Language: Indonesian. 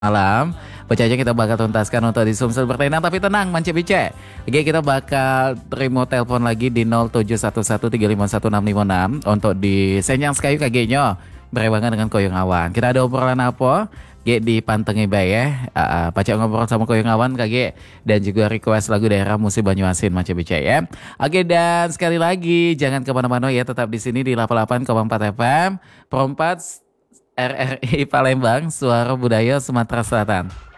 malam. Bacanya kita bakal tuntaskan untuk di Sumsel bertenang. Tapi tenang Mance Bice. Oke, kita bakal terima telepon lagi di 0711351656 untuk di Senyang Sekayu kagenya berewangan dengan Koyong Awan. Kita ada obrolan apa? Ge di Pantengi Bay ya. Pacak ngobrol sama Koyong Awan kage dan juga request lagu daerah musik Banyuasin Mance Bice ya. Oke, dan sekali lagi jangan kemana-mana ya, tetap di sini di 88,4 FM Perempat RRI Palembang, Suara Budaya Sumatera Selatan.